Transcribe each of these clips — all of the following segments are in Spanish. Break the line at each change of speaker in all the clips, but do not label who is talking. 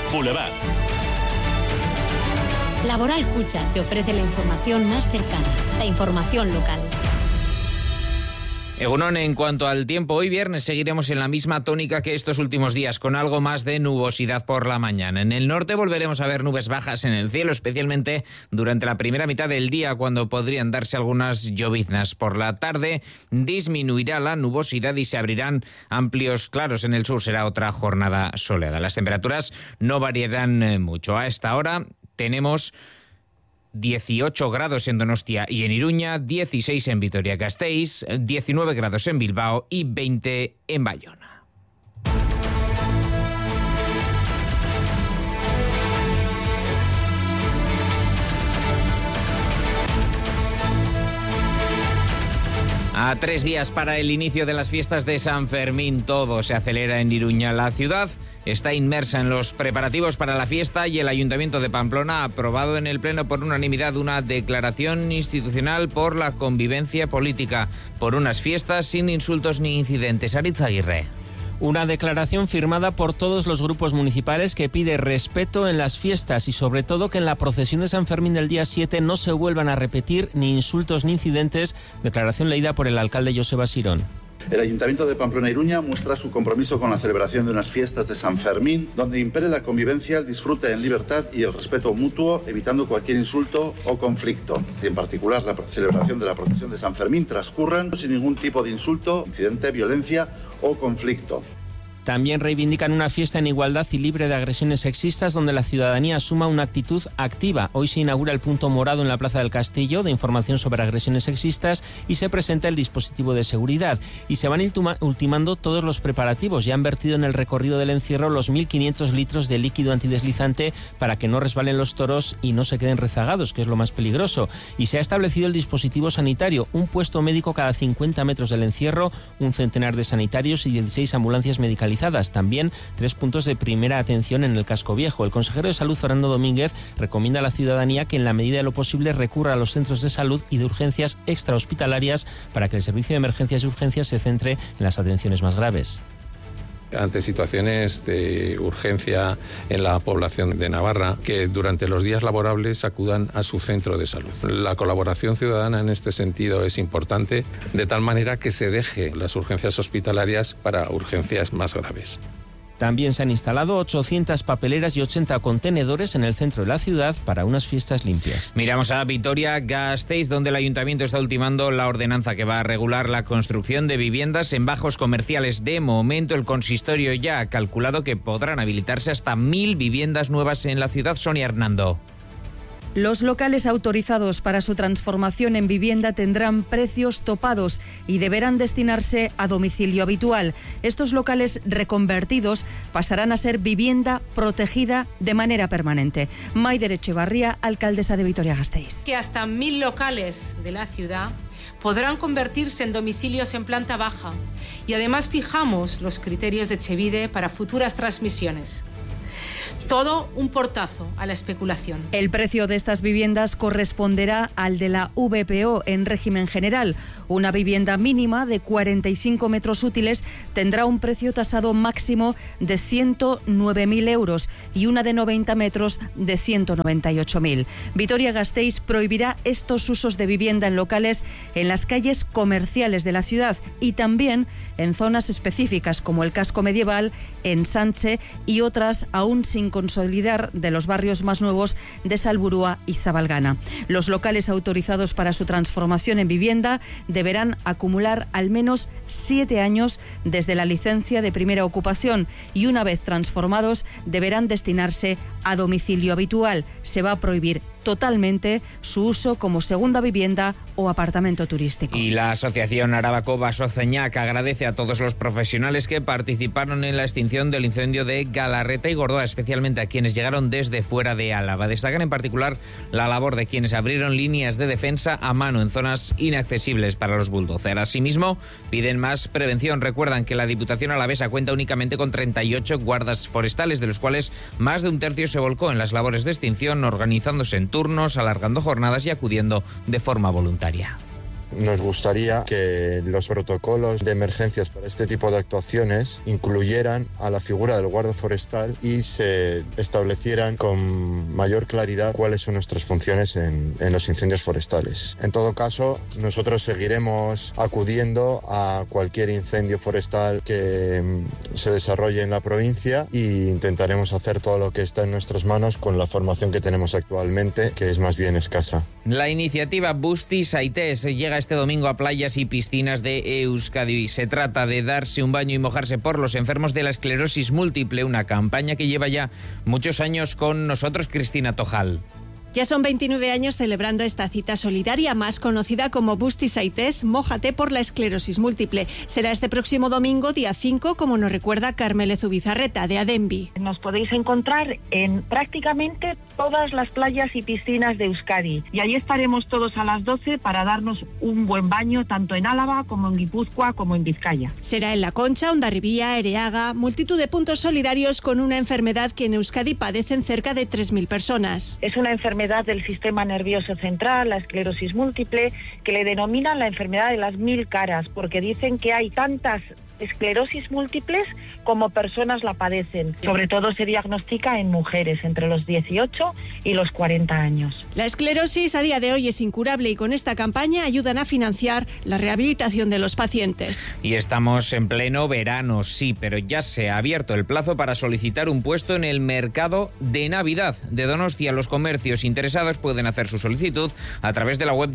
Boulevard.
Laboral Cucha te ofrece la información más cercana, la información local.
Egunon, en cuanto al tiempo, hoy viernes seguiremos en la misma tónica que estos últimos días, con algo más de nubosidad por la mañana. En el norte volveremos a ver nubes bajas en el cielo, especialmente durante la primera mitad del día, cuando podrían darse algunas lloviznas. Por la tarde disminuirá la nubosidad y se abrirán amplios claros. En el sur será otra jornada soleada. Las temperaturas no variarán mucho. A esta hora tenemos 18 grados en Donostia y en Iruña, 16 en Vitoria-Gasteiz, 19 grados en Bilbao y 20 en Bayona. A 3 días para el inicio de las fiestas de San Fermín, todo se acelera en Iruña. La ciudad está inmersa en los preparativos para la fiesta y el Ayuntamiento de Pamplona ha aprobado en el Pleno por unanimidad una declaración institucional por la convivencia política, por unas fiestas sin insultos ni incidentes. Aritz Aguirre.
Una declaración firmada por todos los grupos municipales que pide respeto en las fiestas y sobre todo que en la procesión de San Fermín del día 7 no se vuelvan a repetir ni insultos ni incidentes. Declaración leída por el alcalde Joseba Sirón.
El Ayuntamiento de Pamplona Iruña muestra su compromiso con la celebración de unas fiestas de San Fermín, donde impere la convivencia, el disfrute en libertad y el respeto mutuo, evitando cualquier insulto o conflicto. Y en particular, la celebración de la procesión de San Fermín transcurran sin ningún tipo de insulto, incidente, violencia o conflicto.
También reivindican una fiesta en igualdad y libre de agresiones sexistas donde la ciudadanía asuma una actitud activa. Hoy se inaugura el punto morado en la Plaza del Castillo de información sobre agresiones sexistas y se presenta el dispositivo de seguridad. Y se van ultimando todos los preparativos. Ya han vertido en el recorrido del encierro los 1.500 litros de líquido antideslizante para que no resbalen los toros y no se queden rezagados, que es lo más peligroso. Y se ha establecido el dispositivo sanitario, un puesto médico cada 50 metros del encierro, un centenar de sanitarios y 16 ambulancias medicalizadas. También 3 puntos de primera atención en el casco viejo. El consejero de Salud, Fernando Domínguez, recomienda a la ciudadanía que en la medida de lo posible recurra a los centros de salud y de urgencias extrahospitalarias para que el servicio de emergencias y urgencias se centre en las atenciones más graves.
Ante situaciones de urgencia en la población de Navarra, que durante los días laborables acudan a su centro de salud. La colaboración ciudadana en este sentido es importante, de tal manera que se deje las urgencias hospitalarias para urgencias más graves.
También se han instalado 800 papeleras y 80 contenedores en el centro de la ciudad para unas fiestas limpias.
Miramos a Vitoria-Gasteiz, donde el Ayuntamiento está ultimando la ordenanza que va a regular la construcción de viviendas en bajos comerciales. De momento, el consistorio ya ha calculado que podrán habilitarse hasta 1.000 viviendas nuevas en la ciudad. Sonia Hernando.
Los locales autorizados para su transformación en vivienda tendrán precios topados y deberán destinarse a domicilio habitual. Estos locales reconvertidos pasarán a ser vivienda protegida de manera permanente. Maider Echevarría, alcaldesa de Vitoria-Gasteiz.
Que hasta 1.000 locales de la ciudad podrán convertirse en domicilios en planta baja y además fijamos los criterios de Etxebide para futuras transmisiones. Todo un portazo a la especulación.
El precio de estas viviendas corresponderá al de la VPO en régimen general. Una vivienda mínima de 45 metros útiles tendrá un precio tasado máximo de 109.000 euros y una de 90 metros de 198.000. Vitoria-Gasteiz prohibirá estos usos de vivienda en locales en las calles comerciales de la ciudad y también en zonas específicas como el casco medieval, Ensanche y otras aún sin consolidar de los barrios más nuevos de Salburua y Zabalgana. Los locales autorizados para su transformación en vivienda deberán acumular al menos 7 años desde la licencia de primera ocupación y una vez transformados deberán destinarse a domicilio habitual. Se va a prohibir totalmente su uso como segunda vivienda o apartamento turístico.
Y la Asociación Arabako Basozeñac agradece a todos los profesionales que participaron en la extinción del incendio de Galarreta y Gordoa, especialmente a quienes llegaron desde fuera de Álava. Destacan en particular la labor de quienes abrieron líneas de defensa a mano en zonas inaccesibles para los bulldozers. Asimismo, piden más prevención. Recuerdan que la Diputación alavesa cuenta únicamente con 38 guardas forestales, de los cuales más de un tercio se volcó en las labores de extinción, organizándose en turnos, alargando jornadas y acudiendo de forma voluntaria.
Nos gustaría que los protocolos de emergencias para este tipo de actuaciones incluyeran a la figura del guarda forestal y se establecieran con mayor claridad cuáles son nuestras funciones en los incendios forestales. En todo caso, nosotros seguiremos acudiendo a cualquier incendio forestal que se desarrolle en la provincia e intentaremos hacer todo lo que está en nuestras manos con la formación que tenemos actualmente, que es más bien escasa.
La iniciativa Busti Zaitez llega este domingo a playas y piscinas de Euskadi. Se trata de darse un baño y mojarse por los enfermos de la esclerosis múltiple, una campaña que lleva ya muchos años con nosotros, Cristina Tojal.
Ya son 29 años celebrando esta cita solidaria, más conocida como Busti Zaitez, mójate por la esclerosis múltiple. Será este próximo domingo, día 5, como nos recuerda Carmele Zubizarreta, de Adembi.
Nos podéis encontrar en prácticamente todas las playas y piscinas de Euskadi. Y allí estaremos todos a las 12 para darnos un buen baño, tanto en Álava como en Guipúzcoa como en Vizcaya.
Será en La Concha, Hondarribía, Ereaga, multitud de puntos solidarios con una enfermedad que en Euskadi padecen cerca de 3.000 personas.
Es una enfermedad del sistema nervioso central, la esclerosis múltiple, que le denominan la enfermedad de las 1000 caras, porque dicen que hay tantas esclerosis múltiples como personas la padecen. Sobre todo se diagnostica en mujeres entre los 18 y los 40 años.
La esclerosis a día de hoy es incurable y con esta campaña ayudan a financiar la rehabilitación de los pacientes.
Y estamos en pleno verano, sí, pero ya se ha abierto el plazo para solicitar un puesto en el mercado de Navidad de Donostia. Los comercios interesados pueden hacer su solicitud a través de la web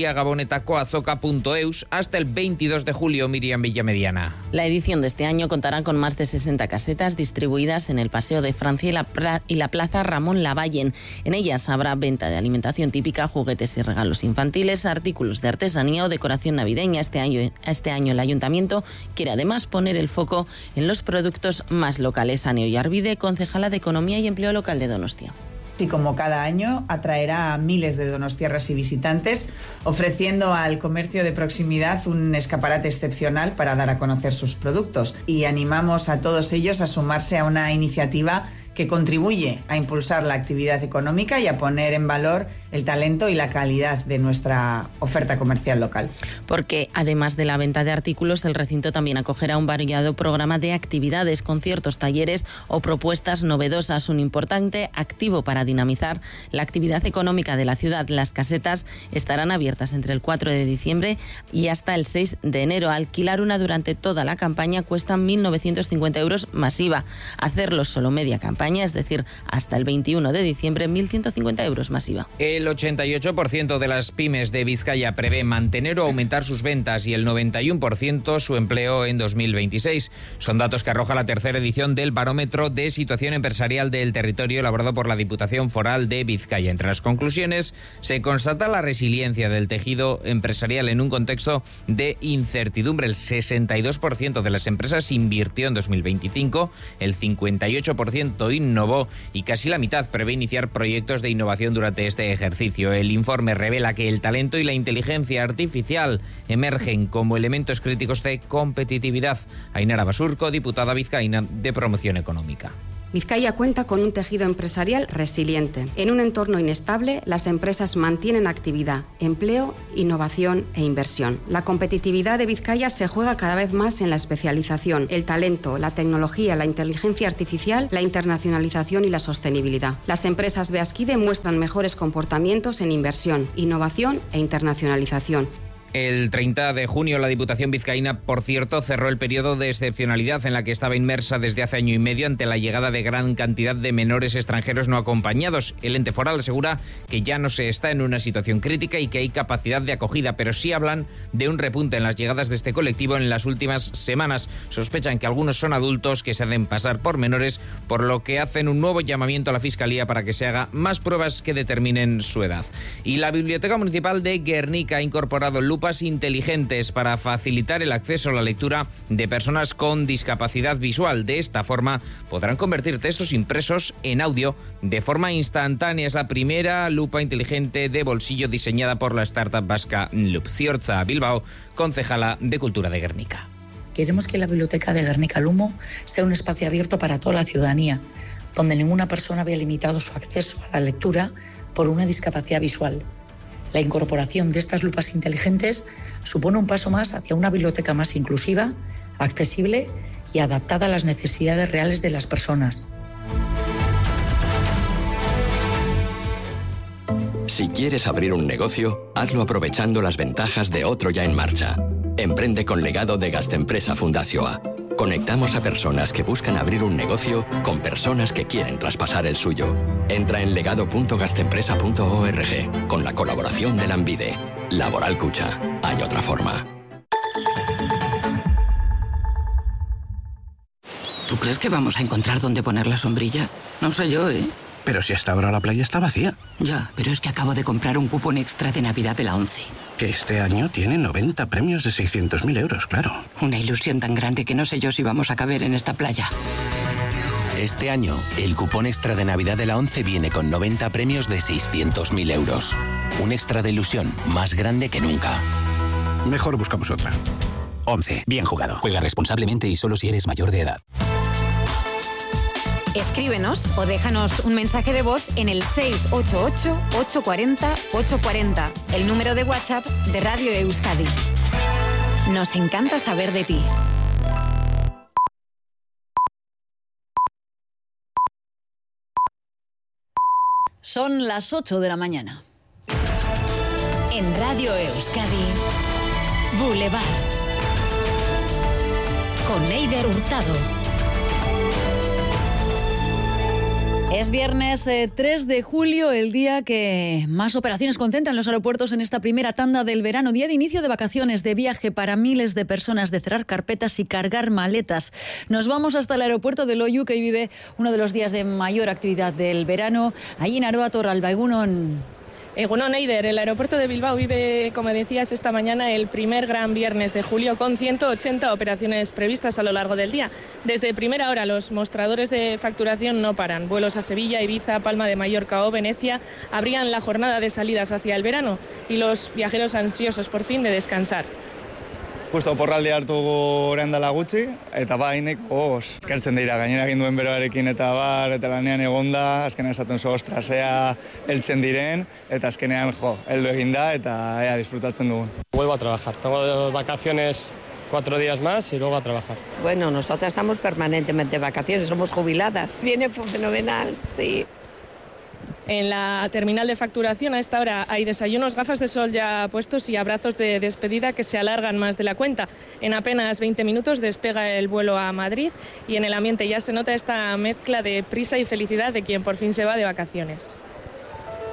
donostiagabonetakoazoka.eus hasta el 22 de julio. Miriam Villamediana.
La edición de este año contará con más de 60 casetas distribuidas en el Paseo de Francia y la Plaza Ramón Lavallen. En ellas habrá venta de alimentación típica, juguetes y regalos infantiles, artículos de artesanía o decoración navideña. Este año el Ayuntamiento quiere además poner el foco en los productos más locales. Ane Oyarbide, concejala de Economía y Empleo Local de Donostia.
Y como cada año atraerá a miles de donostiarras y visitantes, ofreciendo al comercio de proximidad un escaparate excepcional para dar a conocer sus productos. Y animamos a todos ellos a sumarse a una iniciativa que contribuye a impulsar la actividad económica y a poner en valor el talento y la calidad de nuestra oferta comercial local.
Porque además de la venta de artículos, el recinto también acogerá un variado programa de actividades, conciertos, talleres o propuestas novedosas, un importante activo para dinamizar la actividad económica de la ciudad. Las casetas estarán abiertas entre el 4 de diciembre y hasta el 6 de enero. Alquilar una durante toda la campaña cuesta 1.950 euros masiva. Hacerlo solo media campaña, es decir, hasta el 21 de diciembre, 1.150 euros masiva.
El 88% de las pymes de Vizcaya prevé mantener o aumentar sus ventas y el 91% su empleo en 2026. Son datos que arroja la tercera edición del Barómetro de Situación Empresarial del Territorio elaborado por la Diputación Foral de Vizcaya. Entre las conclusiones se constata la resiliencia del tejido empresarial en un contexto de incertidumbre. El 62% de las empresas invirtió en 2025, el 58% innovó y casi la mitad prevé iniciar proyectos de innovación durante este ejercicio. El informe revela que el talento y la inteligencia artificial emergen como elementos críticos de competitividad. Ainara Basurco, diputada vizcaína de Promoción Económica.
Vizcaya cuenta con un tejido empresarial resiliente. En un entorno inestable, las empresas mantienen actividad, empleo, innovación e inversión. La competitividad de Vizcaya se juega cada vez más en la especialización, el talento, la tecnología, la inteligencia artificial, la internacionalización y la sostenibilidad. Las empresas Beaskide muestran mejores comportamientos en inversión, innovación e internacionalización.
El 30 de junio la Diputación vizcaína, por cierto, cerró el periodo de excepcionalidad en la que estaba inmersa desde hace año y medio ante la llegada de gran cantidad de menores extranjeros no acompañados. El ente foral asegura que ya no se está en una situación crítica y que hay capacidad de acogida, pero sí hablan de un repunte en las llegadas de este colectivo en las últimas semanas. Sospechan que algunos son adultos que se hacen pasar por menores, por lo que hacen un nuevo llamamiento a la Fiscalía para que se haga más pruebas que determinen su edad. Y la Biblioteca Municipal de Guernica ha incorporado lupas inteligentes para facilitar el acceso a la lectura de personas con discapacidad visual. De esta forma podrán convertir textos impresos en audio de forma instantánea. Es la primera lupa inteligente de bolsillo diseñada por la startup vasca Loop. Ziortza Bilbao, concejala de Cultura de Guernica.
Queremos que la Biblioteca de Guernica Lumo sea un espacio abierto para toda la ciudadanía, donde ninguna persona vea limitado su acceso a la lectura por una discapacidad visual. La incorporación de estas lupas inteligentes supone un paso más hacia una biblioteca más inclusiva, accesible y adaptada a las necesidades reales de las personas.
Si quieres abrir un negocio, hazlo aprovechando las ventajas de otro ya en marcha. Emprende con Legado de Gastempresa Fundazioa. Conectamos a personas que buscan abrir un negocio con personas que quieren traspasar el suyo. Entra en legado.gastempresa.org con la colaboración de Lanbide. Laboral Cucha. Hay otra forma.
¿Tú crees que vamos a encontrar dónde poner la sombrilla? No sé yo, ¿eh?
Pero si hasta ahora la playa está vacía.
Ya, pero es que acabo de comprar un cupón extra de Navidad de la ONCE.
Que este año tiene 90 premios de 600.000 euros, claro.
Una ilusión tan grande que no sé yo si vamos a caber en esta playa.
Este año, el cupón extra de Navidad de la ONCE viene con 90 premios de 600.000 euros. Un extra de ilusión más grande que nunca.
Mejor buscamos otra. ONCE, bien jugado.
Juega responsablemente y solo si eres mayor de edad.
Escríbenos o déjanos un mensaje de voz en el 688-840-840, el número de WhatsApp de Radio Euskadi. Nos encanta saber de ti.
Son las 8 de la mañana.
En Radio Euskadi, Boulevard. Con Eider Hurtado.
Es viernes 3 de julio, el día que más operaciones concentran los aeropuertos en esta primera tanda del verano. Día de inicio de vacaciones, de viaje para miles de personas, de cerrar carpetas y cargar maletas. Nos vamos hasta el aeropuerto de Loiu, que hoy vive uno de los días de mayor actividad del verano. Allí en Aroa, Torralba, Egunon.
Egunon, Eider, el aeropuerto de Bilbao vive, como decías, esta mañana el primer gran viernes de julio con 180 operaciones previstas a lo largo del día. Desde primera hora los mostradores de facturación no paran. Vuelos a Sevilla, Ibiza, Palma de Mallorca o Venecia abrían la jornada de salidas hacia el verano y los viajeros ansiosos por fin de descansar.
Justo porraldi hartu orain dela gutxi, eta neko eskertzen dira, gainera egin duen beroarekin eta eta lanean egonda, azkenean esaten zu, ostras, ea heltzen diren, eta azkenean, heldu egin da, eta ea disfrutatzen dugun.
Vuelvo a trabajar, tengo vacaciones 4 días más y luego a trabajar.
Bueno, nosotras estamos permanentemente de vacaciones, somos jubiladas. Viene fenomenal, sí.
En la terminal de facturación a esta hora hay desayunos, gafas de sol ya puestos y abrazos de despedida que se alargan más de la cuenta. En apenas 20 minutos despega el vuelo a Madrid y en el ambiente ya se nota esta mezcla de prisa y felicidad de quien por fin se va de vacaciones.